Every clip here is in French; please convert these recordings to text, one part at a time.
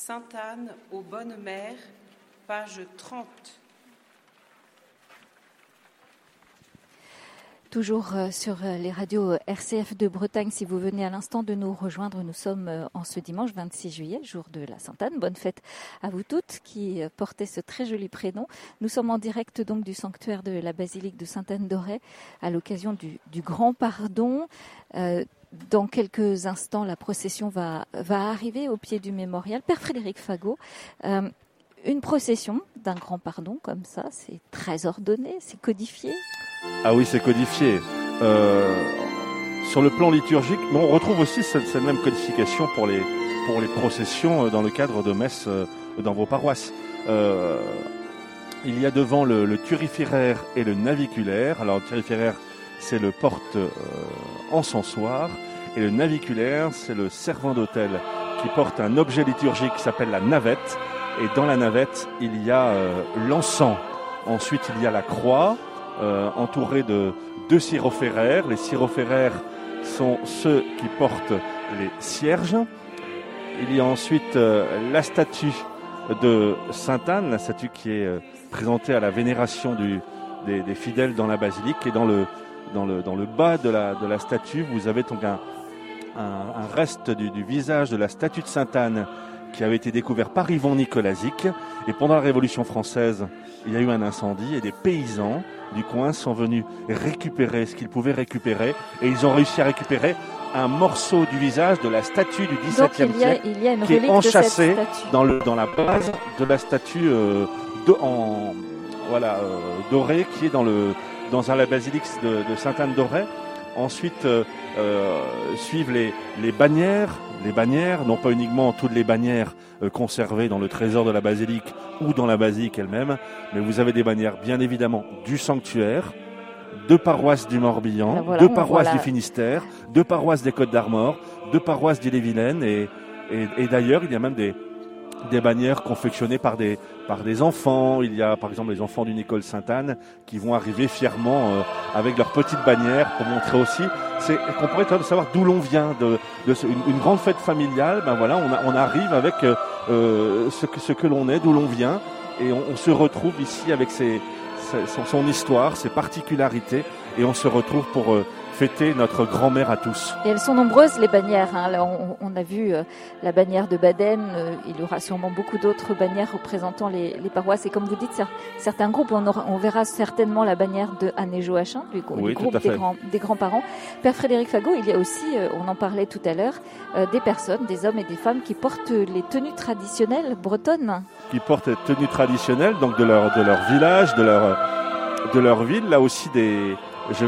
Sainte-Anne aux Bonnes Mères, page 30. Toujours sur les radios RCF de Bretagne, si vous venez à l'instant de nous rejoindre, nous sommes en ce dimanche 26 juillet, jour de la Sainte-Anne. Bonne fête à vous toutes qui portez ce très joli prénom. Nous sommes en direct donc du sanctuaire de la basilique de Sainte-Anne-d'Auray à l'occasion du Grand Pardon. Dans quelques instants, la procession va arriver au pied du mémorial. Père Frédéric Fagot, une procession d'un Grand Pardon comme ça, c'est très ordonné, c'est codifié. Ah oui, c'est codifié. Sur le plan liturgique, mais on retrouve aussi cette même codification pour les processions dans le cadre de messes dans vos paroisses. Il y a devant le thuriféraire et le naviculaire. Alors le thuriféraire, c'est le porte-encensoir, et le naviculaire, c'est le servant d'autel qui porte un objet liturgique qui s'appelle la navette. Et dans la navette, il y a l'encens. Ensuite, il y a la croix, entourée de 2 syrophéraires. Les syrophéraires sont ceux qui portent les cierges. Il y a ensuite la statue de Sainte-Anne, la statue qui est présentée à la vénération des fidèles dans la basilique. Et dans le bas de la statue, vous avez donc un reste du visage de la statue de Sainte-Anne qui avait été découvert par Yvon Nicolazic. Et pendant la Révolution française, il y a eu un incendie et des paysans du coin sont venus récupérer ce qu'ils pouvaient récupérer, et ils ont réussi à récupérer un morceau du visage de la statue du XVIIe siècle une qui est enchâssée dans la base de la statue dorée qui est dans la basilique de Sainte-Anne-d'Auray. Ensuite suivent les bannières, non pas uniquement toutes les bannières conservées dans le trésor de la basilique ou dans la basilique elle-même, mais vous avez des bannières bien évidemment du sanctuaire, de paroisses du Morbihan, de paroisses du Finistère, de paroisses des Côtes-d'Armor, de paroisses d'Ille-et-Vilaine, et d'ailleurs il y a même des bannières confectionnées par des enfants. Il y a par exemple les enfants d'une école Sainte-Anne qui vont arriver fièrement avec leurs petites bannières pour montrer aussi qu'on pourrait savoir d'où l'on vient, une grande fête familiale. Ben voilà, on arrive avec ce que l'on est, d'où l'on vient, et on se retrouve ici avec son histoire, ses particularités, et on se retrouve pour fêter notre grand-mère à tous. Et elles sont nombreuses, les bannières. Là, on a vu la bannière de Baden. Il y aura sûrement beaucoup d'autres bannières représentant les paroisses. Et comme vous dites, certains groupes, on verra certainement la bannière de Anne et Joachim, du groupe des grands-parents. Père Frédéric Fagot, il y a aussi, on en parlait tout à l'heure, des personnes, des hommes et des femmes qui portent les tenues traditionnelles bretonnes. Qui portent les tenues traditionnelles, donc de leur village, de leur ville. Là aussi des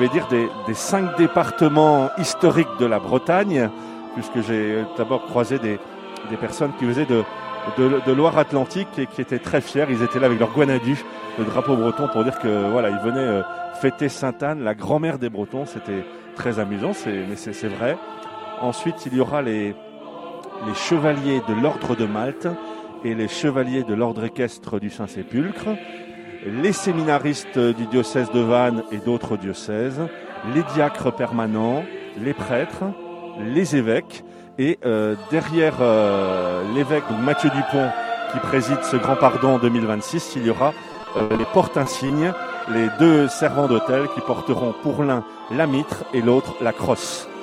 5 départements historiques de la Bretagne, puisque j'ai d'abord croisé des personnes qui faisaient de Loire-Atlantique et qui étaient très fiers. Ils étaient là avec leur guanadu, le drapeau breton, pour dire que voilà, ils venaient fêter Sainte-Anne, la grand-mère des Bretons. C'était très amusant, mais c'est vrai. Ensuite, il y aura les chevaliers de l'ordre de Malte et les chevaliers de l'ordre équestre du Saint-Sépulcre, les séminaristes du diocèse de Vannes et d'autres diocèses, les diacres permanents, les prêtres, les évêques, et derrière l'évêque donc Mathieu Dupont qui préside ce Grand Pardon en 2026, il y aura les porte-insignes, les 2 servants d'autel qui porteront pour l'un la mitre et l'autre la crosse.